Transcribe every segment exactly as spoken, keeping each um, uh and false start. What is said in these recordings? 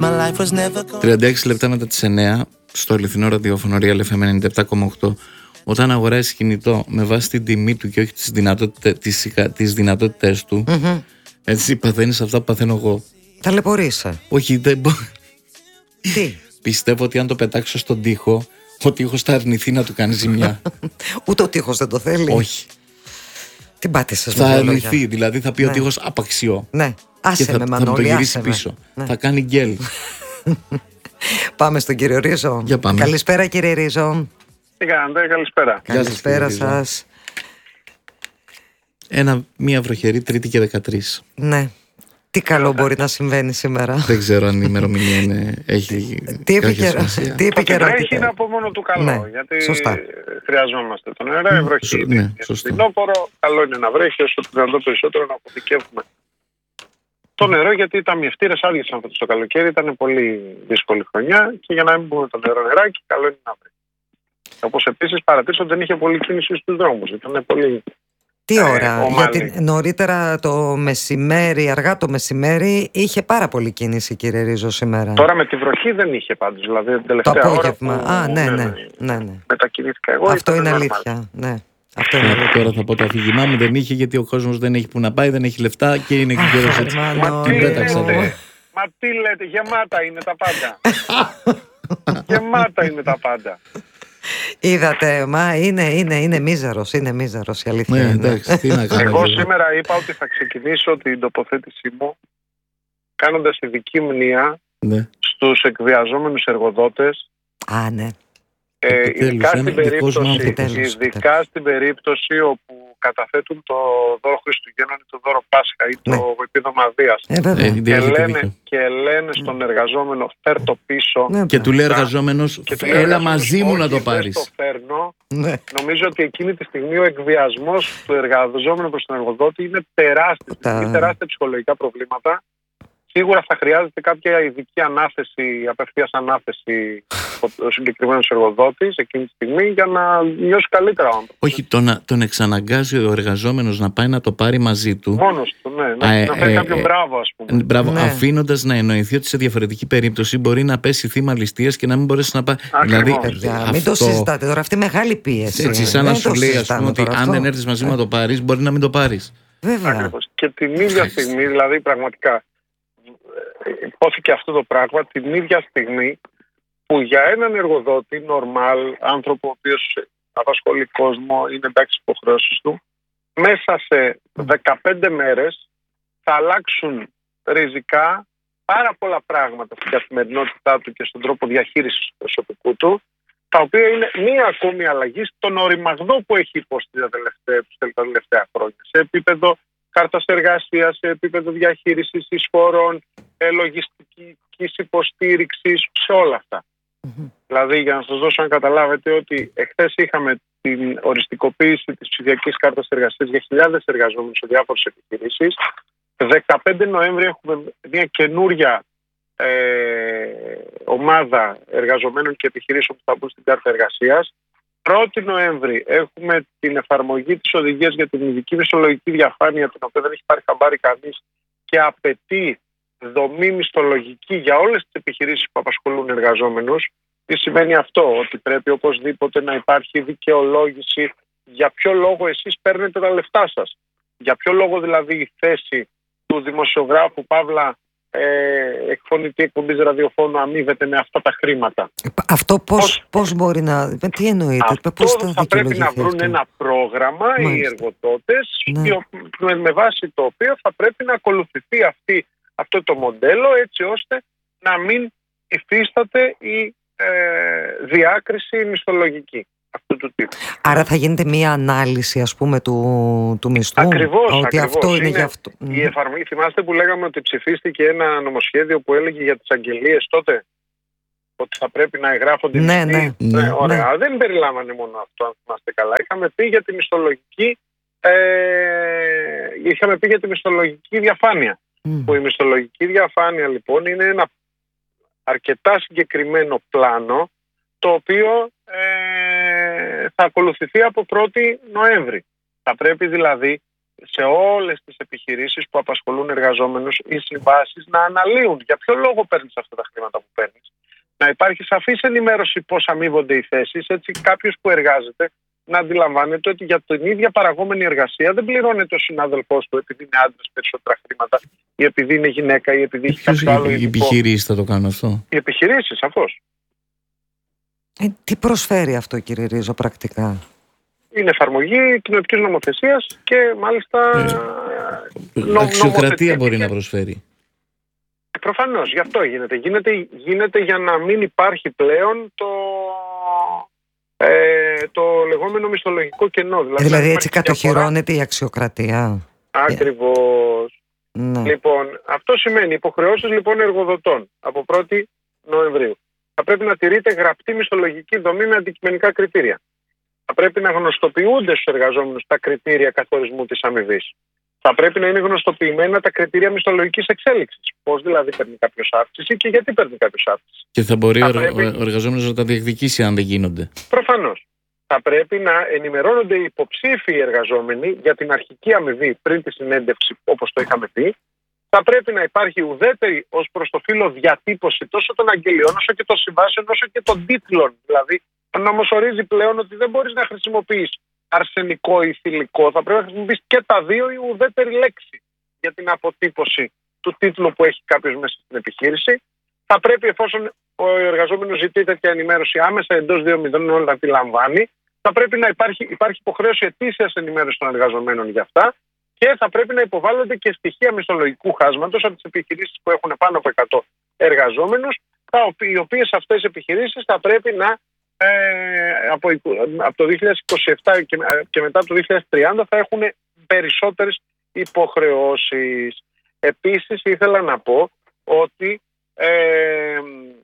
τριάντα έξι λεπτά μετά τις εννιά στο αληθινό ραδιόφωνο Real εφ εμ ενενήντα επτά κόμμα οκτώ. Όταν αγοράζεις κινητό με βάση την τιμή του και όχι τις δυνατότητες, τις, τις δυνατότητες του, mm-hmm. έτσι παθαίνεις αυτά που παθαίνω εγώ. Ταλαιπωρείσαι. Όχι, δεν μπορώ. Τι? Πιστεύω ότι αν το πετάξω στον τοίχο, ο τοίχος θα αρνηθεί να του κάνει ζημιά. Ούτε ο τοίχος δεν το θέλει. Όχι. Την πάτησες θα με αρνηθεί, δηλαδή θα πει ναι. ο τοίχος απαξιό. Ναι, άσε και με θα, Μανώλη, θα το γυρίσει άσε πίσω. Ναι. Θα κάνει γκέλ. Πάμε στον κύριο Ρίζο. Για πάμε. Καλησπέρα κύριε Ρίζο. Τι κάνετε, καλησπέρα. Καλησπέρα σας. Ένα, μία βροχερή Τρίτη και δεκατρείς. Ναι. Τι καλό μπορεί να συμβαίνει σήμερα. Δεν ξέρω αν η ημερομηνία είναι, έχει τι κάποια σημασία. Τι επικαιρότητα. Είναι από μόνο του καλό. Ναι, γιατί σωστά. χρειαζόμαστε τον αέρα. Η βροχή Σω, είναι ναι, φθινόπωρο. Καλό είναι να βρέχει όσο το δυνατόν περισσότερο να αποθηκεύουμε το νερό. Γιατί οι ταμιευτήρες άδειασαν αυτό το καλοκαίρι. Ήταν πολύ δύσκολη χρονιά και για να μην πούμε το νερό νεράκι, καλό είναι να βρέχει. Όπως επίσης παρατήρησα ότι δεν είχε πολύ κίνηση στους δρόμους. Ήταν πολύ. Τι ώρα, ε, γιατί νωρίτερα το μεσημέρι, αργά το μεσημέρι, είχε πάρα πολύ κίνηση κύριε Ρίζο σήμερα. Τώρα με τη βροχή δεν είχε πάντως, δηλαδή την τελευταία το απόγευμα. ώρα που, Α, ναι, ναι, ναι, ναι, ναι. μετακινήθηκα εγώ. Αυτό είναι normal. αλήθεια, ναι. Αυτό είναι αλήθεια. Τώρα θα πω το αφήγημά μου, δεν είχε γιατί ο κόσμος δεν έχει που να πάει, δεν έχει λεφτά και είναι και καιρός έτσι. Μα τι λέτε, μα τι λέτε, γεμάτα είναι τα πάντα. Γεμάτα είναι τα πάντα. Είδατε, μα είναι, είναι, είναι μίζερος, είναι μίζερος η αλήθεια. Ναι, είναι. εντάξει, τι να κάνω. Εγώ σήμερα είπα ότι θα ξεκινήσω την τοποθέτησή μου κάνοντας ειδική μνήα ναι. στους εκβιαζόμενους εργοδότες. Α, ναι. Ε, ειδικά, στην περίπτωση, επιτέλους, ειδικά επιτέλους. στην περίπτωση όπου καταθέτουν το δώρο Χριστουγέννων ή το δώρο Πάσχα ή το ναι. επίδομα Δίας. Ε, βέβαια. Ε, και, λένε, και λένε στον εργαζόμενο φέρ το πίσω. Ναι, και του λέει εργαζόμενος έλα μαζί μου να το πάρεις. Το φέρνω. Ναι. Νομίζω ότι εκείνη τη στιγμή ο εκβιασμός του εργαζόμενου προς τον εργοδότη είναι τεράστιο. Τα... Είναι τεράστια ψυχολογικά προβλήματα. Σίγουρα θα χρειάζεται κάποια ειδική ανάθεση, απευθείας ανάθεση ο συγκεκριμένος εργοδότης εκείνη τη στιγμή για να νιώσει καλύτερα ο άνθρωπος. Όχι, τον, τον εξαναγκάζει ο εργαζόμενος να πάει να το πάρει μαζί του. Μόνος του, ναι. Να, Α, να φέρει ε, κάποιον ε, μπράβο, ας πούμε. Μπράβο, ναι. αφήνοντας να εννοηθεί ότι σε διαφορετική περίπτωση μπορεί να πέσει θύμα ληστείας και να μην μπορέσει να πάει. Δηλαδή, παιδιά, αυτό... μην το συζητάτε τώρα, αυτή μεγάλη πίεση. Έτσι, σαν να σου λέει, ας πούμε, ότι αν αυτό. δεν έρθεις μαζί μου να το πάρεις, μπορεί να μην το πάρεις. Βέβαια. Ακριβώς. Και την ίδια στιγμή, δηλαδή πραγματικά, υπόθηκε αυτό το πράγμα την ίδια στιγμή που για έναν εργοδότη, νορμάλ, άνθρωπο ο οποίος απασχολεί κόσμο, είναι εντάξει στις υποχρεώσεις του, μέσα σε δεκαπέντε μέρες θα αλλάξουν ριζικά πάρα πολλά πράγματα στην καθημερινότητά του και στον τρόπο διαχείρισης του προσωπικού του, τα οποία είναι μία ακόμη αλλαγή στον οριμαγδό που έχει υποστεί τα τελευταία, τα τελευταία χρόνια. Σε επίπεδο κάρτας εργασίας, σε επίπεδο διαχείρισης εισφορών, λογιστικής υποστήριξης, σε όλα αυτά. Mm-hmm. Δηλαδή, για να σας δώσω να καταλάβετε ότι εχθές είχαμε την οριστικοποίηση της ψηφιακής κάρτας εργασίας για χιλιάδες εργαζόμενους σε διάφορες επιχειρήσεις. δεκαπέντε Νοέμβρη έχουμε μια καινούρια ε, ομάδα εργαζομένων και επιχειρήσεων που θα μπουν στην κάρτα εργασίας. πρώτη Νοέμβρη έχουμε την εφαρμογή της οδηγίας για την ειδική μισθολογική διαφάνεια, την οποία δεν έχει πάρει χαμπάρι κανείς και απαιτεί δομή μισθολογική για όλες τις επιχειρήσεις που απασχολούν εργαζόμενους. Τι σημαίνει αυτό? Ότι πρέπει οπωσδήποτε να υπάρχει δικαιολόγηση για ποιο λόγο εσείς παίρνετε τα λεφτά σας. Για ποιο λόγο δηλαδή η θέση του δημοσιογράφου Παύλα ε, εκφωνητή εκπομπής ραδιοφώνου αμείβεται με αυτά τα χρήματα. Αυτό πώς, πώς, πώς μπορεί να... Τι εννοείται? Αυτό πώς θα, θα πρέπει να βρουν αυτό? ένα πρόγραμμα Μάλιστα. οι εργοδότες ναι. με βάση το οποίο θα πρέπει να ακολουθηθεί αυτή, αυτό το μοντέλο, έτσι ώστε να μην υφίσταται η ε, διάκριση μισθολογική αυτού του τύπου. Άρα θα γίνεται μία ανάλυση, ας πούμε, του, του μισθού. Ακριβώς, ότι ακριβώς. Αυτό είναι, είναι για αυτό. Η εφαρμογή, θυμάστε που λέγαμε ότι ψηφίστηκε ένα νομοσχέδιο που έλεγε για τις αγγελίες τότε, ότι θα πρέπει να εγγράφονται οι ναι, μισθοί. ναι, ναι, ωραία. ναι. Δεν περιλάμβανε μόνο αυτό, αν θυμάστε καλά. Είχαμε πει για τη μισθολογική, ε, είχαμε πει για τη μισθολογική διαφάνεια. Mm. Που η μισθολογική διαφάνεια λοιπόν είναι ένα αρκετά συγκεκριμένο πλάνο, το οποίο ε, θα ακολουθηθεί από πρώτη Νοέμβρη. Θα πρέπει δηλαδή σε όλες τις επιχειρήσεις που απασχολούν εργαζόμενους οι συμβάσεις να αναλύουν για ποιο λόγο παίρνεις αυτά τα χρήματα που παίρνεις. Να υπάρχει σαφής ενημέρωση πώς αμείβονται οι θέσεις, έτσι κάποιος που εργάζεται να αντιλαμβάνεται ότι για την ίδια παραγόμενη εργασία δεν πληρώνεται ο συνάδελφός του επειδή είναι άντρας περισσότερα χρήματα, ή επειδή είναι γυναίκα, ή επειδή έχει κάποιο άλλο. Οι επιχειρήσεις θα το κάνουν αυτό. Οι επιχειρήσεις, σαφώς. Ε, τι προσφέρει αυτό, κύριε Ρίζο, πρακτικά? Είναι εφαρμογή κοινοτικής νομοθεσίας και μάλιστα ε, νο, αξιοκρατία μπορεί να προσφέρει. Προφανώς, γι' αυτό γίνεται. γίνεται. Γίνεται για να μην υπάρχει πλέον το, ε, το λεγόμενο μισθολογικό κενό. Δηλαδή, δηλαδή έτσι κατοχυρώνεται η αξιοκρατία. Ακριβώς. Ναι. Λοιπόν, αυτό σημαίνει υποχρεώσεις λοιπόν εργοδοτών από πρώτη Νοεμβρίου. Θα πρέπει να τηρείται γραπτή μισθολογική δομή με αντικειμενικά κριτήρια. Θα πρέπει να γνωστοποιούνται στους εργαζόμενους τα κριτήρια καθορισμού της αμοιβής. Θα πρέπει να είναι γνωστοποιημένα τα κριτήρια μισθολογικής εξέλιξης. Πώς δηλαδή παίρνει κάποιος αύξηση και γιατί παίρνει κάποιος αύξηση. Και θα μπορεί θα ο, πρέπει... ο εργαζόμενος να τα διεκδικήσει αν δεν γίνονται. Προφανώς. Θα πρέπει να ενημερώνονται οι υποψήφιοι εργαζόμενοι για την αρχική αμοιβή πριν τη συνέντευξη, όπως το είχαμε πει. Θα πρέπει να υπάρχει ουδέτερη ως προς το φύλο διατύπωση τόσο των αγγελιών όσο και των συμβάσεων όσο και των τίτλων. Δηλαδή, ο νόμος ορίζει πλέον ότι δεν μπορείς να χρησιμοποιείς αρσενικό ή θηλυκό. Θα πρέπει να χρησιμοποιείς και τα δύο ή ουδέτερη λέξη για την αποτύπωση του τίτλου που έχει κάποιος μέσα στην επιχείρηση. Θα πρέπει, εφόσον ο εργαζόμενος ζητεί τέτοια ενημέρωση άμεσα εντός δύο μηδέν όλα τα λαμβάνει, θα πρέπει να υπάρχει, υπάρχει υποχρέωση ετήσιας ενημέρωσης των εργαζομένων για αυτά και θα πρέπει να υποβάλλονται και στοιχεία μισθολογικού χάσματος από τις επιχειρήσεις που έχουν πάνω από εκατό εργαζόμενους, οι οποίες αυτές οι επιχειρήσεις θα πρέπει να ε, από, από το δύο χιλιάδες είκοσι επτά και, και μετά το δύο χιλιάδες τριάντα θα έχουν περισσότερες υποχρεώσεις. Επίσης ήθελα να πω ότι ε,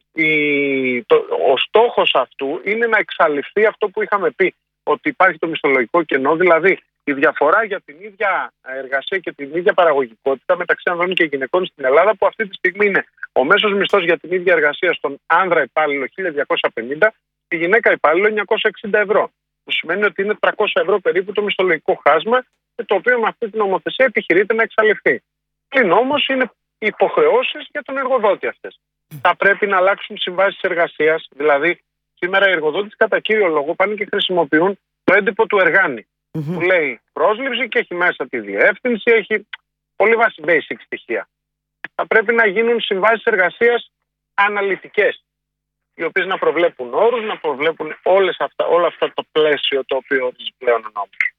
η, το, ο στόχος αυτού είναι να εξαλειφθεί αυτό που είχαμε πει, ότι υπάρχει το μισθολογικό κενό, δηλαδή η διαφορά για την ίδια εργασία και την ίδια παραγωγικότητα μεταξύ ανδρών και γυναικών στην Ελλάδα, που αυτή τη στιγμή είναι ο μέσος μισθός για την ίδια εργασία στον άνδρα υπάλληλο χίλια διακόσια πενήντα, στη γυναίκα υπάλληλο εννιακόσια εξήντα ευρώ. Που σημαίνει ότι είναι τριακόσια ευρώ περίπου το μισθολογικό χάσμα, και το οποίο με αυτή την νομοθεσία επιχειρείται να εξαλειφθεί. Πλην όμως είναι υποχρεώσεις για τον εργοδότη αυτές. Θα πρέπει να αλλάξουν συμβάσεις εργασίας, δηλαδή σήμερα οι εργοδότες κατά κύριο λόγο πάνε και χρησιμοποιούν το έντυπο του εργάνη. Mm-hmm. Που λέει πρόσληψη και έχει μέσα τη διεύθυνση, έχει πολύ βάση basic στοιχεία. Θα πρέπει να γίνουν συμβάσεις εργασίας αναλυτικές, οι οποίες να προβλέπουν όρους, να προβλέπουν όλες αυτά, όλα αυτά το πλαίσιο το οποίο ορίζει πλέον ο νόμος.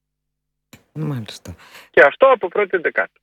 Μάλιστα. Και αυτό από πρώτη Δεκάτου.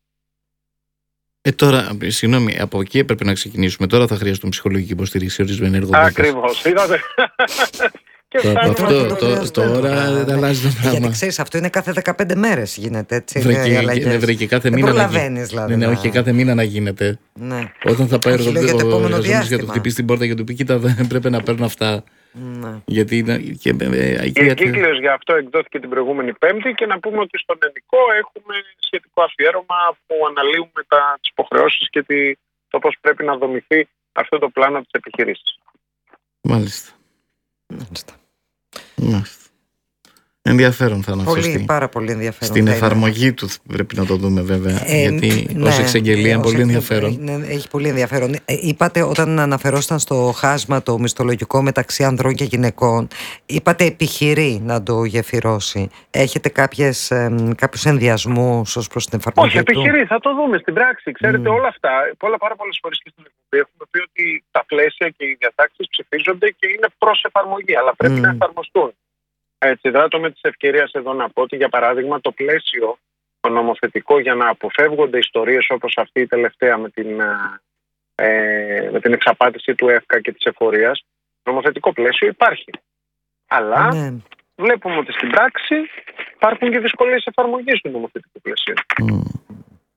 Ε, τώρα, συγγνώμη, από εκεί έπρεπε να ξεκινήσουμε. Τώρα θα χρειαστούν ψυχολογική υποστήριξη ορισμένοι εργοδότες. Ακριβώς, είδατε. Και αυτό, το, το, τώρα δεν αλλάζει το πράγμα. Γιατί ξέρεις, αυτό είναι κάθε δεκαπέντε μέρες γίνεται, έτσι. Βρε και κάθε μήνα να γίνεται. Δηλαδή, ναι, ναι, όχι, κάθε μήνα να γίνεται. Ναι. Όταν θα πάει ο εργαζόμενος για το χτυπήσει την πόρτα και του πει: κοίτα, δεν πρέπει να παίρνω αυτά. Ναι. Γιατί είναι. Και, η εγκύκλειος για αυτό εκδόθηκε την προηγούμενη Πέμπτη, και να πούμε ότι στον ελληνικό έχουμε σχετικό αφιέρωμα που αναλύουμε τις υποχρεώσεις και τη, το πώς πρέπει να δομηθεί αυτό το πλάνο της επιχειρήσης. Μάλιστα. Μάλιστα. Μάλιστα. Ενδιαφέρον θα είναι αυτό. Πολύ, πάρα πολύ ενδιαφέρον. Στην εφαρμογή του πρέπει να το δούμε βέβαια. Ε, γιατί ναι, ως εξαγγελία είναι πολύ ενδιαφέρον. Ναι, έχει πολύ ενδιαφέρον. Ε, είπατε όταν αναφερόσταν στο χάσμα το μισθολογικό μεταξύ ανδρών και γυναικών, είπατε επιχειρεί να το γεφυρώσει. Έχετε κάποιες, ε, κάποιους ενδιασμούς ως προς την εφαρμογή? Όχι, του? επιχειρεί, θα το δούμε στην πράξη. Ξέρετε, mm. όλα αυτά, πολλά, πάρα πολλές φορές και στην εκπομπή έχουμε πει ότι τα πλαίσια και οι διατάξεις ψηφίζονται και είναι προς εφαρμογή, αλλά πρέπει mm. να εφαρμοστούν. Έτσι, δράτω με τις ευκαιρίες εδώ να πω ότι, για παράδειγμα, το πλαίσιο το νομοθετικό για να αποφεύγονται ιστορίες όπως αυτή η τελευταία με την, ε, με την εξαπάτηση του ΕΦΚΑ και της εφορίας, νομοθετικό πλαίσιο υπάρχει. Αλλά ναι. βλέπουμε ότι στην πράξη υπάρχουν και δυσκολίες εφαρμογής του νομοθετικού πλαίσιου. Mm.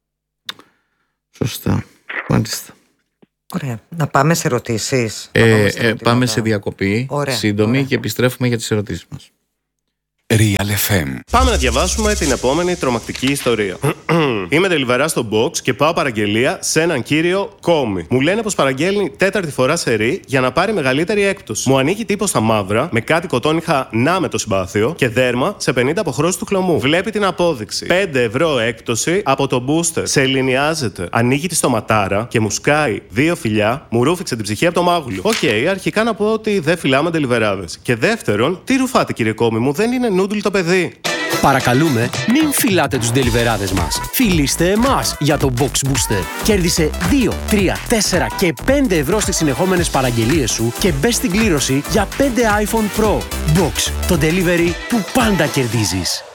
Σωστά. Μάλιστα. Ωραία. Να πάμε σε ερωτήσεις. Ε, πάμε, σε ε, πάμε σε διακοπή. Ωραία. Σύντομη. Ωραία. Και επιστρέφουμε για τις ερωτήσεις μας. Real εφ εμ. Πάμε να διαβάσουμε την επόμενη τρομακτική ιστορία. Είμαι delivery στο box και πάω παραγγελία σε έναν κύριο Κόμι. Μου λένε πως παραγγέλνει τέταρτη φορά σερί για να πάρει μεγαλύτερη έκπτωση. Μου ανοίγει τύπο στα μαύρα με κάτι κοτόνιχα να με το συμπάθειο και δέρμα σε πενήντα αποχρώσεις του χλωμού. Βλέπει την απόδειξη. πέντε ευρώ έκπτωση από το booster. Σε ελληνιάζεται. Ανοίγει τη στοματάρα και μου σκάει δύο φιλιά, μου ρούφηξε την ψυχή από το μάγουλο. Οκ, okay, αρχικά να πω ότι δεν φυλάμε deliverάδες. Και δεύτερον, τι ρουφάτε κύριε Κόμι μου, δεν είναι νούντλ το παιδί. Παρακαλούμε, μην φυλάτε τους ντελιβεράδες μας. Φιλήστε εμάς για το Box Booster. Κέρδισε δύο, τρία, τέσσερα και πέντε ευρώ στις συνεχόμενες παραγγελίες σου και μπες στην κλήρωση για πέντε iPhone Pro. Box, το delivery που πάντα κερδίζεις.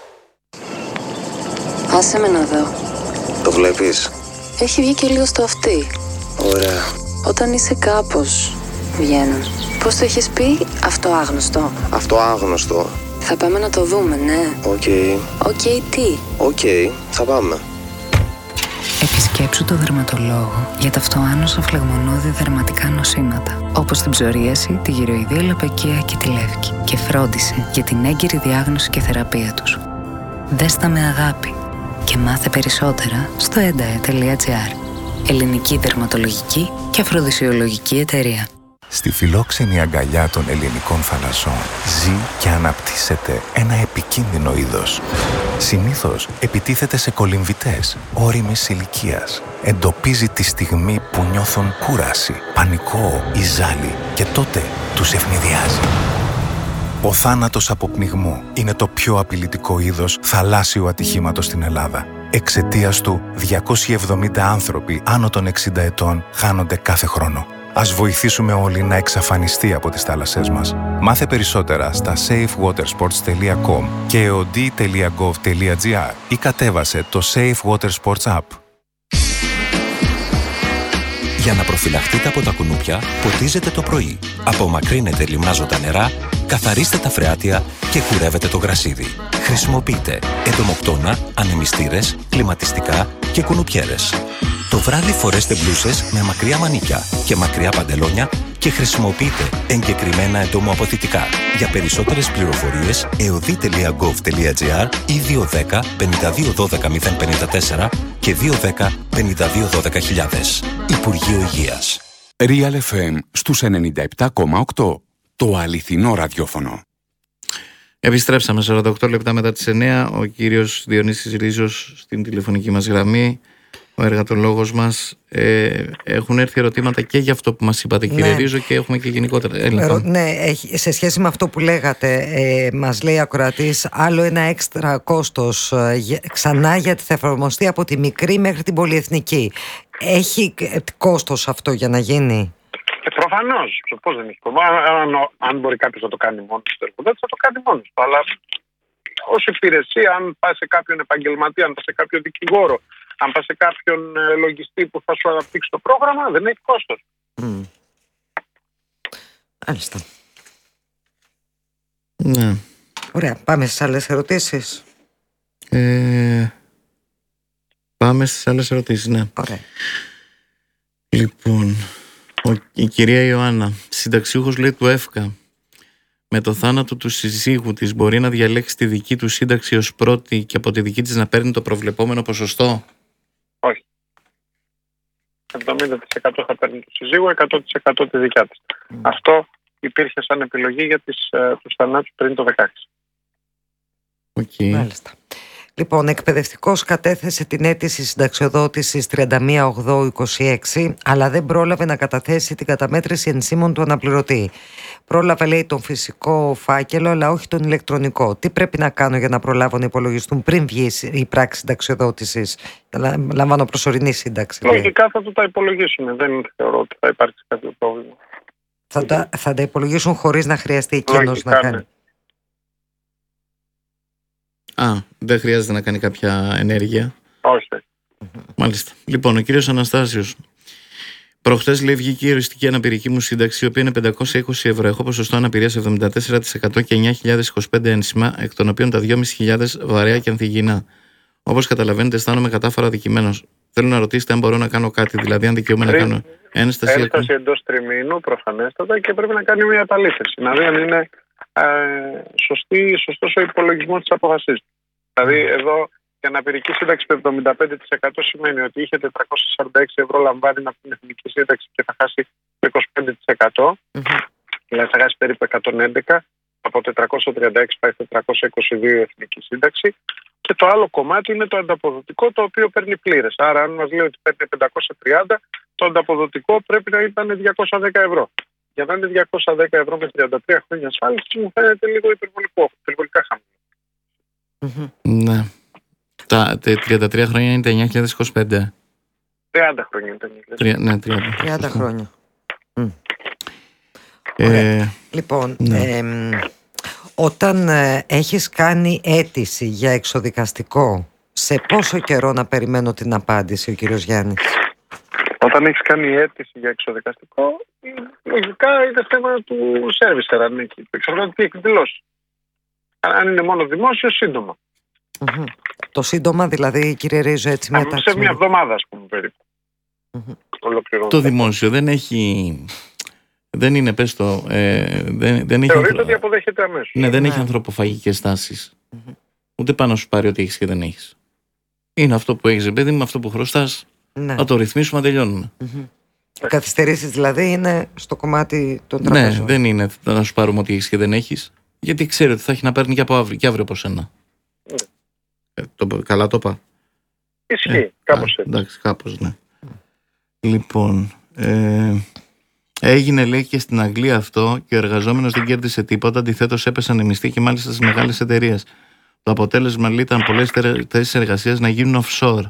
Άσε με να δω. Το βλέπεις? Έχει βγει και λίγο στο αυτί. Ωραία. Όταν είσαι κάπως, βγαίνουν. Πώς το έχεις πει? Αυτό άγνωστο. Αυτό άγνωστο. Θα πάμε να το δούμε, ναι. Οκ. Okay. Οκ, okay, τι? Οκ, okay, θα πάμε. Επισκέψου το δερματολόγο για τα αυτοάνωσα φλεγμονώδη δερματικά νοσήματα, όπως την ψωρίαση, τη γυροειδία λαπαικία και τη λεύκη, και φρόντισε για την έγκαιρη διάγνωση και θεραπεία τους. Δες τα με αγάπη και μάθε περισσότερα στο ένταε τελεία τζι άρ. Ελληνική δερματολογική και αφροδισιολογική εταιρεία. Στη φιλόξενη αγκαλιά των ελληνικών θαλασσών ζει και αναπτύσσεται ένα επικίνδυνο είδος. Συνήθως επιτίθεται σε κολυμβητές ώριμης ηλικίας. Εντοπίζει τη στιγμή που νιώθουν κούραση, πανικό ή ζάλι και τότε τους ευνηδιάζει. Ο θάνατος από πνιγμό είναι το πιο απειλητικό είδος θαλάσσιου ατυχήματος στην Ελλάδα. Εξαιτίας του, διακόσιοι εβδομήντα άνθρωποι άνω των εξήντα ετών χάνονται κάθε χρόνο. Ας βοηθήσουμε όλοι να εξαφανιστεί από τις θάλασσές μας. Μάθε περισσότερα στα safe water sports τελεία com και e o d τελεία gov τελεία g r ή κατέβασε το Safe Water Sports App. Για να προφυλαχτείτε από τα κουνούπια, ποτίζετε το πρωί. Απομακρύνετε λιμνάζοντα νερά, καθαρίστε τα φρεάτια και κουρεύετε το γρασίδι. Χρησιμοποιείτε εντομοκτώνα, ανεμιστήρες, κλιματιστικά και κουνουπιέρες. Το βράδυ φορέστε μπλούσες με μακριά μανίκια και μακριά παντελόνια και χρησιμοποιείτε εγκεκριμένα εντομοαποθητικά. Για περισσότερες πληροφορίες, e o d τελεία gov τελεία g r ή δύο ένα μηδέν πέντε δύο ένα δύο μηδέν πέντε τέσσερα και δύο ένα μηδέν πέντε δύο ένα μηδέν χιλιάδες. Υπουργείο Υγείας. Real εφ εμ στους ενενήντα επτά κόμμα οκτώ. Το αληθινό ραδιόφωνο. Επιστρέψαμε σαράντα οκτώ λεπτά μετά τις εννιά. Ο κύριος Διονύσης Ρίζος στην τηλεφωνική μας γραμμή, ο εργατολόγος μας. Ε, έχουν έρθει ερωτήματα και για αυτό που μας είπατε, κύριε ναι. Ρίζο, και έχουμε και γενικότερα. Ερω, ναι, σε σχέση με αυτό που λέγατε, ε, μας λέει ακροατής, άλλο ένα έξτρα κόστος ε, ξανά, γιατί θα εφαρμοστεί από τη μικρή μέχρι την πολυεθνική. Έχει ε, κόστος αυτό για να γίνει? Ε, προφανώς. Πώς δεν έχει κόστος? Αν, αν μπορεί κάποιος να το κάνει μόνος του εργοδότη, θα το κάνει μόνος του. Αλλά ως υπηρεσία, αν πάει σε κάποιον επαγγελματία, αν πάει σε κάποιον δικηγόρο, αν πας σε κάποιον λογιστή που θα σου αναπτύξει το πρόγραμμα, δεν έχει κόστος. Mm. Μάλιστα. Ναι. Ωραία, πάμε στις άλλες ερωτήσεις. Ε, πάμε στις άλλες ερωτήσεις, ναι. Ωραία. Λοιπόν, ο, η κυρία Ιωάννα, συνταξιούχος λέει του ΕΦΚΑ, με το θάνατο του συζύγου της μπορεί να διαλέξει τη δική του σύνταξη ως πρώτη και από τη δική της να παίρνει το προβλεπόμενο ποσοστό? Όχι. εβδομήντα τοις εκατό θα παίρνει το συζύγου, εκατό τοις εκατό τη δικιά της. Mm. Αυτό υπήρχε σαν επιλογή για τις, ε, τους θανάτους πριν το δεκαέξι. Okay. Μάλιστα. Λοιπόν, εκπαιδευτικός κατέθεσε την αίτηση συνταξιοδότησης τριάντα μία οκτώ είκοσι έξι, αλλά δεν πρόλαβε να καταθέσει την καταμέτρηση ενσύμων του αναπληρωτή. Πρόλαβε, λέει, τον φυσικό φάκελο, αλλά όχι τον ηλεκτρονικό. Τι πρέπει να κάνω για να προλάβω να υπολογιστούν πριν βγει η πράξη συνταξιοδότησης? Λαμβάνω προσωρινή σύνταξη. Λογικά θα το τα υπολογίσουν. Δεν θεωρώ ότι θα υπάρξει κάποιο πρόβλημα. Θα τα, θα τα υπολογίσουν χωρίς να χρειαστεί εκείνος να κάνει. Ναι. Α, δεν χρειάζεται να κάνει κάποια ενέργεια. Όχι. Μάλιστα. Λοιπόν, ο κύριος Αναστάσιος. Προχτές, λέει, βγήκε η οριστική αναπηρική μου σύνταξη, η οποία είναι πεντακόσια είκοσι ευρώ. Έχω ποσοστό αναπηρίας εβδομήντα τέσσερα τοις εκατό και εννιά χιλιάδες είκοσι πέντε ένσημα, εκ των οποίων τα δυόμισι χιλιάδες βαρέα και ανθυγιεινά. Όπως καταλαβαίνετε, αισθάνομαι κατάφορα αδικημένος. Θέλω να ρωτήσετε αν μπορώ να κάνω κάτι, δηλαδή αν δικαιούμαι να κάνω ένσταση. Ένσταση εντός τριμήνου, προφανέστατα, και πρέπει να κάνει μια επαλήθευση. Να δει αν είναι ε, σωστή, σωστός ο υπολογισμός της απόφασής του. Δηλαδή εδώ η αναπηρική σύνταξη του εβδομήντα πέντε τοις εκατό σημαίνει ότι είχε τετρακόσια σαράντα έξι ευρώ λαμβάνει από την εθνική σύνταξη και θα χάσει το είκοσι πέντε τοις εκατό. Mm-hmm. Δηλαδή θα χάσει περίπου εκατόν έντεκα, από τετρακόσια τριάντα έξι πάει τετρακόσια είκοσι δύο η εθνική σύνταξη. Και το άλλο κομμάτι είναι το ανταποδοτικό, το οποίο παίρνει πλήρες. Άρα, αν μας λέει ότι παίρνει πεντακόσια τριάντα, το ανταποδοτικό πρέπει να ήταν διακόσια δέκα ευρώ. Για να είναι διακόσια δέκα ευρώ με τριάντα τρία χρόνια ασφάλιση, μου φαίνεται λίγο υπερβολικό, υπερβολικά χαμηλό. Mm-hmm. Ναι. Τα τριάντα τρία χρόνια είναι τα εννιά χιλιάδες είκοσι πέντε. τριάντα χρόνια είναι τα εννιά χιλιάδες είκοσι πέντε. Ναι, τριάντα. τριάντα χρόνια. Mm. Ε, λοιπόν, ναι. ε, όταν ε, έχεις κάνει αίτηση για εξοδικαστικό, σε πόσο καιρό να περιμένω την απάντηση, ο κύριος Γιάννης? Όταν έχεις κάνει αίτηση για εξοδικαστικό, λογικά είναι θέμα του servicer, αν έχει. Εξαρτάται τι έχει δηλώσει. Αν είναι μόνο δημόσιο, σύντομα. Mm-hmm. Το σύντομα, δηλαδή, κύριε Ρίζο, έτσι μετά. Σε μια εβδομάδα, ας πούμε, περίπου. Mm-hmm. Το δημόσιο δεν έχει. Δεν είναι, πες το. Ε, δεν, δεν έχει Θεωρείται ανθρω... ότι αποδέχεται αμέσως. Ναι, δεν ναι. έχει ανθρωποφαγικές τάσεις. Mm-hmm. Ούτε πάνω σου πάρει ότι έχεις και δεν έχεις. Είναι αυτό που έχεις, παιδί μου, αυτό που χρωστάς. Ναι. Να το ρυθμίσουμε, να τελειώνουμε. Mm-hmm. Οι καθυστερήσεις δηλαδή είναι στο κομμάτι των τραπεζών. Ναι, δεν είναι να σου πάρουμε ότι έχεις και δεν έχεις. Γιατί ξέρει ότι θα έχει να παίρνει και από αύριο, και αύριο από σένα. Ναι. Ε, το, καλά το είπα. Ισχύει, ε, κάπως έτσι. Εντάξει, κάπως, ναι. Λοιπόν, ε, έγινε, λέει, και στην Αγγλία αυτό και ο εργαζόμενος δεν κέρδισε τίποτα. Αντιθέτως έπεσαν οι μισθοί και μάλιστα στις μεγάλες εταιρείες. Το αποτέλεσμα, λέει, ήταν πολλές θέσεις εργασίας να γίνουν offshore.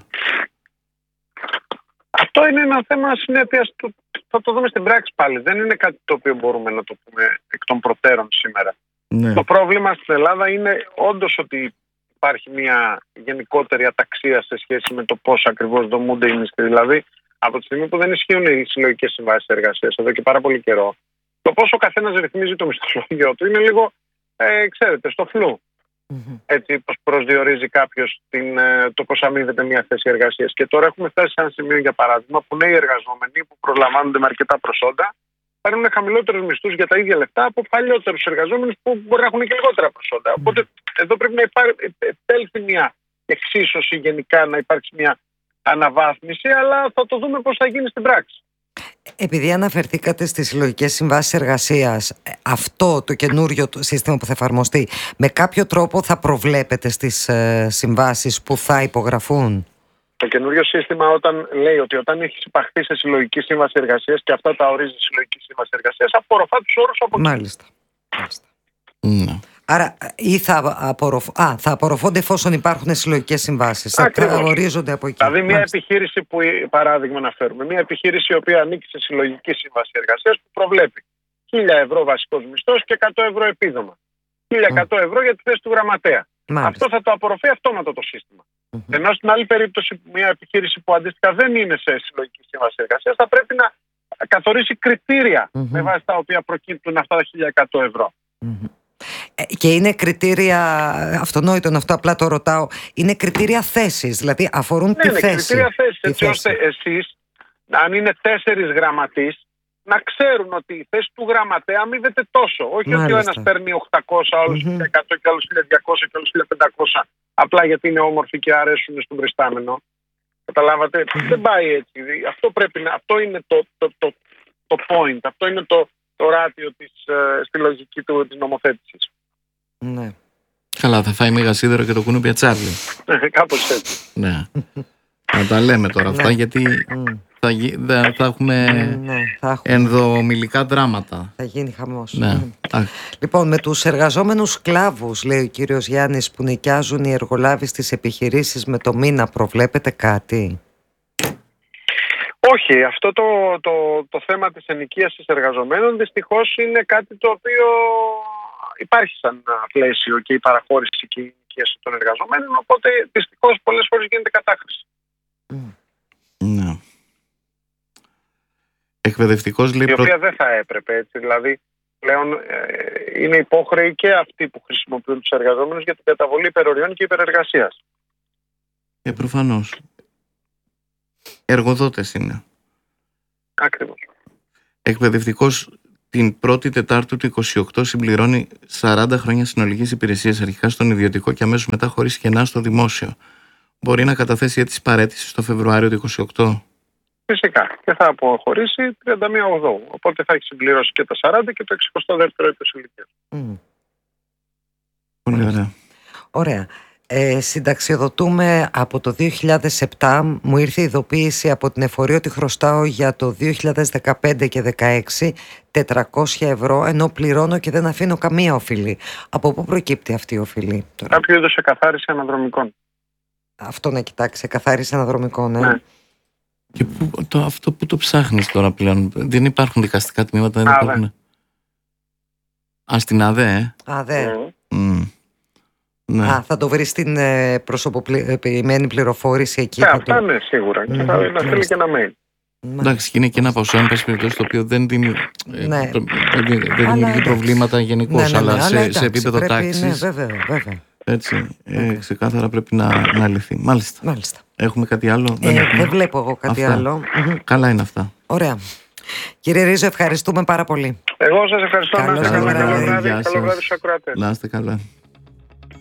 Αυτό είναι ένα θέμα συνέπειας του. Θα το δούμε στην πράξη πάλι. Δεν είναι κάτι το οποίο μπορούμε να το πούμε εκ των προτέρων σήμερα. Ναι. Το πρόβλημα στην Ελλάδα είναι όντως ότι υπάρχει μια γενικότερη αταξία σε σχέση με το πώς ακριβώς δομούνται οι μισθοί. Δηλαδή, από τη στιγμή που δεν ισχύουν οι συλλογικές συμβάσεις εργασίας εδώ και πάρα πολύ καιρό, το πώς ο καθένας ρυθμίζει το μισθολόγιο του είναι λίγο, ε, ξέρετε, στο φλού. Mm-hmm. Έτσι, πώς προσδιορίζει κάποιος την, το πώς αμείβεται μια θέση εργασίας. Και τώρα έχουμε φτάσει σε ένα σημείο, για παράδειγμα, που νέοι εργαζόμενοι που προσλαμβάνονται με αρκετά προσόντα παίρνουν χαμηλότερους μισθούς για τα ίδια λεφτά από παλιότερους εργαζόμενους που μπορεί να έχουν και λιγότερα προσόντα. Mm. Οπότε εδώ πρέπει να υπάρχει, επέλθει μια εξίσωση γενικά, να υπάρξει μια αναβάθμιση, αλλά θα το δούμε πώς θα γίνει στην πράξη. Επειδή αναφερθήκατε στις συλλογικές συμβάσεις εργασίας, αυτό το καινούριο σύστημα που θα εφαρμοστεί, με κάποιο τρόπο θα προβλέπετε στις ε, συμβάσεις που θα υπογραφούν? Το καινούριο σύστημα όταν λέει ότι όταν έχει υπαχθεί σε συλλογική σύμβαση εργασίας και αυτά τα ορίζει η συλλογική σύμβαση εργασίας, απορροφά τους όρους από εκεί. Μάλιστα. Μάλιστα. Mm. Άρα ή θα, απορροφ... Α, θα απορροφώνται εφόσον υπάρχουν συλλογικές συμβάσεις. Θα ορίζονται από εκεί. Δηλαδή, μια Μάλιστα. επιχείρηση που, παράδειγμα να φέρουμε, μια επιχείρηση η οποία ανήκει σε συλλογική σύμβαση εργασίας που προβλέπει χίλια ευρώ βασικός μισθός και εκατό ευρώ επίδομα. χίλια εκατό mm. ευρώ για τη θέση του γραμματέα. Μάλιστα. Αυτό θα το απορροφεί αυτόματα το σύστημα. Mm-hmm. Ενώ στην άλλη περίπτωση, μια επιχείρηση που αντίστοιχα δεν είναι σε συλλογική σύμβαση εργασίας θα πρέπει να καθορίσει κριτήρια mm-hmm. με βάση τα οποία προκύπτουν αυτά τα χίλια εκατό ευρώ. Mm-hmm. Και είναι κριτήρια, αυτονόητον αυτό, απλά το ρωτάω, είναι κριτήρια θέσης, δηλαδή αφορούν ναι, τη είναι θέση. Κριτήρια θέσης, έτσι θέση. ώστε εσείς, αν είναι τέσσερις γραμματείς, να ξέρουν ότι η θέση του γραμματέα αμείβεται τόσο. Όχι Μάλιστα. ότι ο ένας παίρνει οκτακόσια, άλλος mm-hmm. εκατό και άλλος χίλια διακόσια και άλλος χίλια πεντακόσια, απλά γιατί είναι όμορφοι και αρέσουν στον προϊστάμενο. Καταλάβατε, mm-hmm. δεν πάει έτσι. Αυτό, πρέπει να, αυτό είναι το, το, το, το point, αυτό είναι το, το ράτιο της, ε, στη λογική του, της νομοθέτησης. Ναι. Καλά, θα φάει μίγα σίδερο και το κουνούπι ατσάρλι. Κάπως έτσι. Ναι. Να τα λέμε τώρα αυτά, γιατί θα, θα, θα έχουμε ναι, θα έχουμε. ενδομιλικά δράματα. Θα γίνει χαμός. Ναι. Mm. Λοιπόν, με τους εργαζόμενους σκλάβους, λέει ο κύριος Γιάννης, που νοικιάζουν οι εργολάβοι στις επιχειρήσεις με το μήνα, προβλέπετε κάτι? Όχι, αυτό το, το, το θέμα της ενοικίασης εργαζομένων δυστυχώς είναι κάτι το οποίο υπάρχει σαν πλαίσιο και η παραχώρηση και η ενοικίαση των εργαζομένων, οπότε δυστυχώς πολλές φορές γίνεται κατάχρηση. Mm. Ναι. Εκπαιδευτικός λέει... Η οποία δεν θα έπρεπε, έτσι, δηλαδή πλέον ε, είναι υπόχρεοι και αυτοί που χρησιμοποιούν τους εργαζόμενους για την καταβολή υπεροριών και υπερεργασίας. Ε, προφανώς. Εργοδότες είναι. Ακριβώς. Εκπαιδευτικός την πρώτη Τετάρτου του είκοσι οκτώ συμπληρώνει σαράντα χρόνια συνολικής υπηρεσίας, αρχικά στον ιδιωτικό και αμέσως μετά χωρίς κενά στο δημόσιο. Μπορεί να καταθέσει αίτηση παραίτησης το Φεβρουάριο του είκοσι οκτώ. Φυσικά. Και θα αποχωρήσει τριάντα μία Οκτώβρη. Οπότε θα έχει συμπληρώσει και τα σαράντα και το εξηκοστό δεύτερο έτος ηλικίας. Mm. Πολύ ωραία. Ωραία. Ε, συνταξιοδοτούμε από το δύο χιλιάδες επτά. Μου ήρθε ειδοποίηση από την εφορία ότι χρωστάω για το δύο χιλιάδες δεκαπέντε και δεκαέξι τετρακόσια ευρώ, ενώ πληρώνω και δεν αφήνω καμία οφειλή. Από πού προκύπτει αυτή η οφειλή τώρα? Κάποιο είδος εκαθάριση αναδρομικών. Αυτό να κοιτάξει, εκαθάριση αναδρομικών, ε. Ναι. Και που, το, αυτό που το ψάχνεις τώρα πλέον? Δεν υπάρχουν δικαστικά τμήματα, δεν Α, υπάρχουν. δε. Α, στην ΑΔΕ, ε. ΑΔΕ. Mm. Mm. Ναι. Α, θα το βρει στην ε, προσωποποιημένη πληροφόρηση εκεί. Ναι, θα αυτά το... ναι, σίγουρα. Mm-hmm. Και θα να στείλει και ένα mail. Εντάξει, και είναι και ένα ποσό, εν πάση περιπτώσει, το οποίο δεν δημιουργεί Ναι. αλλά... προβλήματα γενικώς, ναι, ναι, ναι, αλλά, σε, εντάξει, σε επίπεδο πρέπει, τάξης. Ναι, βέβαια, βέβαια. Έτσι, ε, ξεκάθαρα πρέπει να, να λυθεί. Μάλιστα. Μάλιστα. Έχουμε κάτι άλλο? Ε, δεν, δεν βλέπω εγώ κάτι αυτά. άλλο. Καλά είναι αυτά. Ωραία. Κύριε Ρίζο, ευχαριστούμε πάρα πολύ. Εγώ σας ευχαριστώ. Καλό Να είστε καλά. βράδυ. Καλό βράδυ. Γεια Καλό βράδυ σας. στους ακροατές. Να είστε καλά.